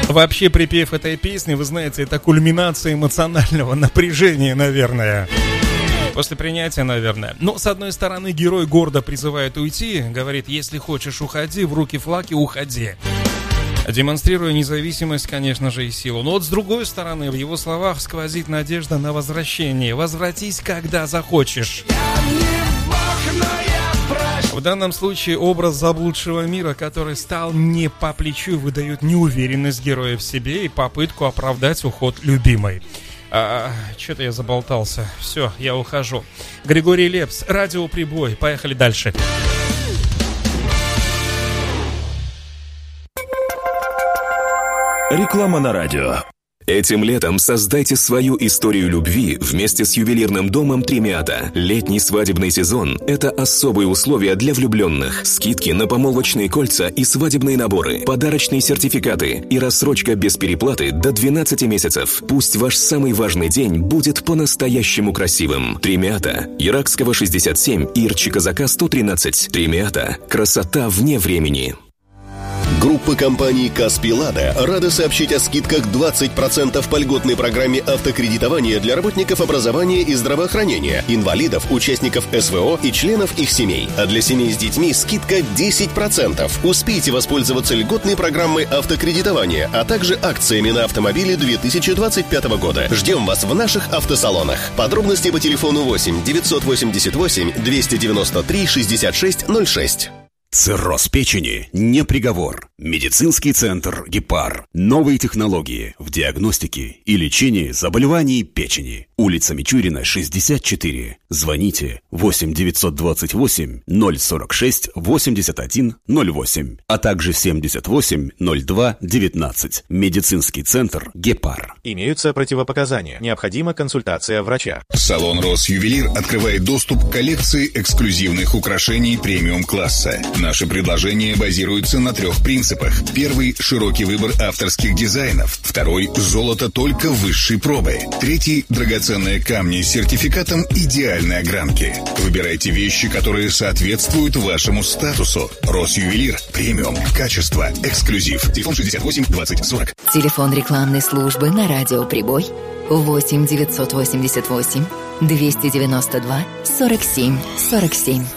Вообще, припев этой песни, вы знаете, это кульминация эмоционального напряжения, наверное. После принятия, наверное. Но, с одной стороны, герой гордо призывает уйти. Говорит, если хочешь, уходи, в руки флаг и уходи. Демонстрируя независимость, конечно же, и силу. Но вот с другой стороны, в его словах сквозит надежда на возвращение. Возвратись, когда захочешь. В данном случае образ заблудшего мира, который стал не по плечу, выдает неуверенность героя в себе и попытку оправдать уход любимой. Что-то я заболтался. Все, я ухожу. Григорий Лепс, радио Прибой. Поехали дальше. Реклама на радио. Этим летом создайте свою историю любви вместе с ювелирным домом Тремиата. Летний свадебный сезон – это особые условия для влюбленных. Скидки на помолвочные кольца и свадебные наборы, подарочные сертификаты и рассрочка без переплаты до 12 месяцев. Пусть ваш самый важный день будет по-настоящему красивым. Тремиата. Иракского 67 и Ирчи-Казака 113. Тремиата. Красота вне времени. Группа компаний «Каспий Лада» рада сообщить о скидках 20% по льготной программе автокредитования для работников образования и здравоохранения, инвалидов, участников СВО и членов их семей. А для семей с детьми скидка 10%. Успейте воспользоваться льготной программой автокредитования, а также акциями на автомобили 2025 года. Ждем вас в наших автосалонах. Подробности по телефону 8 988 293 6606. Цирроз печени не приговор. Медицинский центр «Гепар». Новые технологии в диагностике и лечении заболеваний печени. Улица Мичурина, 64. Звоните 8 928 046 81 08, а также 78 02 19. Медицинский центр «Гепар». Имеются противопоказания. Необходима консультация врача. Салон «Росювелир» открывает доступ к коллекции эксклюзивных украшений премиум-класса. Наши предложения базируются на 3 принципах. Первый – широкий выбор авторских дизайнов. Второй – золото только высшей пробы. Третий – драгоценные камни с сертификатом идеальной огранки. Выбирайте вещи, которые соответствуют вашему статусу. «Росювелир» – премиум, качество, эксклюзив. Телефон 68 20 40. Телефон рекламной службы на радио Прибой 8 988 292 47 47.